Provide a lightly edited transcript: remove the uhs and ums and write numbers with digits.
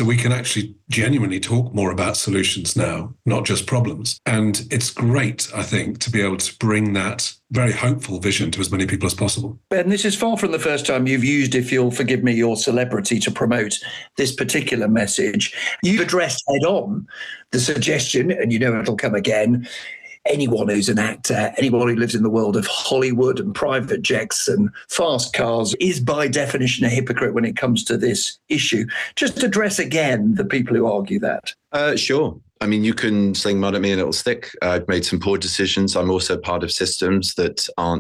So we can actually genuinely talk more about solutions now, not just problems. And it's great, I think, to be able to bring that very hopeful vision to as many people as possible. Ben, this is far from the first time you've used, if you'll forgive me, your celebrity to promote this particular message. You've addressed head on the suggestion, and you know it'll come again, anyone who's an actor, anyone who lives in the world of Hollywood and private jets and fast cars is by definition a hypocrite when it comes to this issue. Just address again the people who argue that. Sure. I mean, you can sling mud at me and it'll stick. I've made some poor decisions. I'm also part of systems that aren't